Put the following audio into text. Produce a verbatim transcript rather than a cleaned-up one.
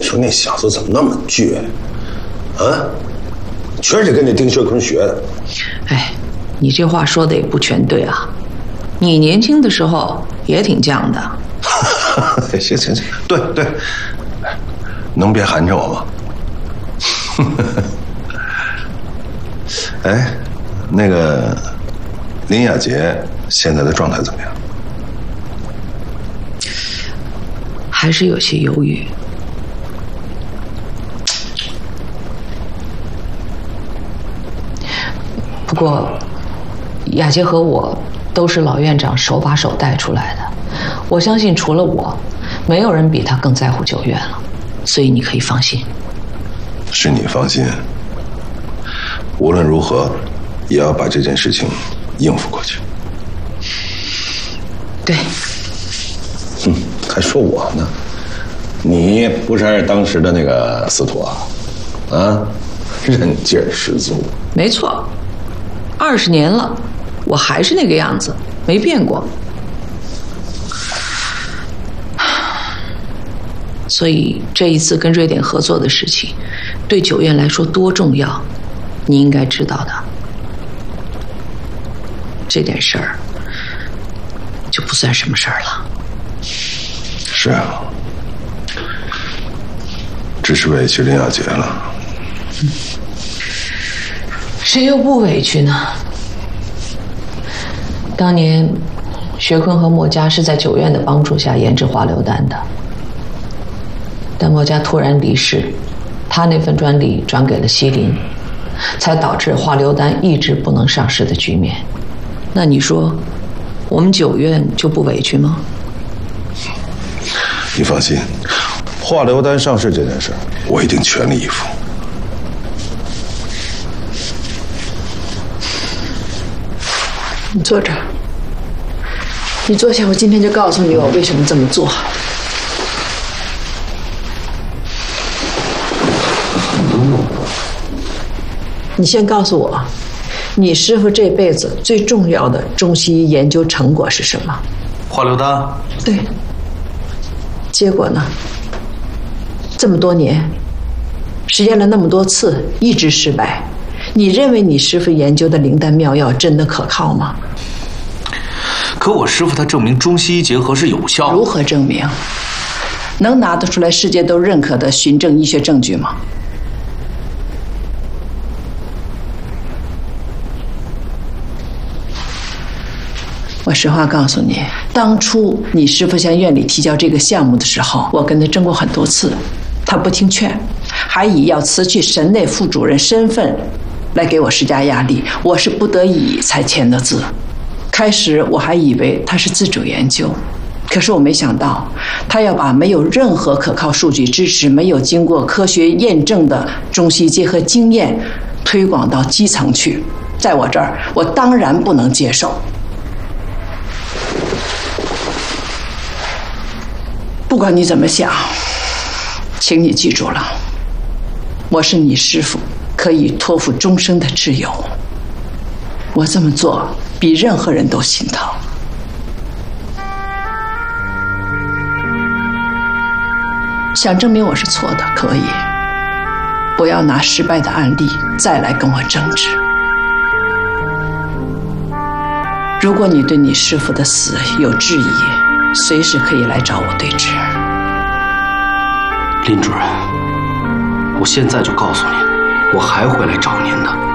说那小子怎么那么倔啊？全是跟着丁学坤学的。 哎，你这话说的也不全对啊。你年轻的时候也挺犟的。 行行行，对对，能别寒碜我吗？哎，那个林雅洁现在的状态怎么样？ 还是有些犹豫。不过，雅洁和我都是老院长手把手带出来的，我相信除了我，没有人比他更在乎九院了，所以你可以放心。 是你放心，无论如何，也要把这件事情应付过去。 对。 哼，还说我呢，你不是还是当时的那个司徒啊？啊，韧劲儿十足。 没错，二十年了，我还是那个样子，没变过。所以这一次跟瑞典合作的事情，对九院来说多重要，你应该知道的。这点事儿就不算什么事儿了。 是啊，只是委屈林雅洁了。 嗯，谁又不委屈呢？当年学坤和墨家是在九院的帮助下研制华流丹的。但墨家突然离世，他那份专利转给了西林，才导致华流丹一直不能上市的局面。那你说，我们九院就不委屈吗？ 你放心，华流丹上市这件事，我一定全力以赴。 你坐这儿，你坐下，我今天就告诉你我为什么这么做。你先告诉我，你师傅这辈子最重要的中西医研究成果是什么？ 华流丹。 对。结果呢？这么多年，实验了那么多次，一直失败。你认为你师傅研究的灵丹妙药真的可靠吗？ 可我师傅他证明中西医结合是有效的。 如何证明？能拿得出来世界都认可的循证医学证据吗？我实话告诉你，当初你师傅向院里提交这个项目的时候，我跟他争过很多次，他不听劝，还以要辞去神内副主任身份来给我施加压力，我是不得已才签的字。开始我还以为他是自主研究，可是我没想到他要把没有任何可靠数据支持、没有经过科学验证的中西结合经验推广到基层去。在我这儿，我当然不能接受。不管你怎么想，请你记住了，我是你师父，可以托付终生的挚友。我这么做比任何人都心疼。想证明我是错的，可以，不要拿失败的案例再来跟我争执。如果你对你师父的死有质疑，随时可以来找我对质。 林主任，我现在就告诉您，我还会来找您的。